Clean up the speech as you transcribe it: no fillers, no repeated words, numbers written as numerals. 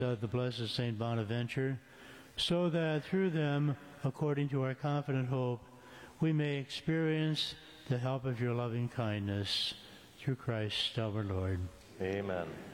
of the Blessed Saint Bonaventure, so that through them, according to our confident hope, we may experience the help of your loving kindness. Through Christ our Lord. Amen.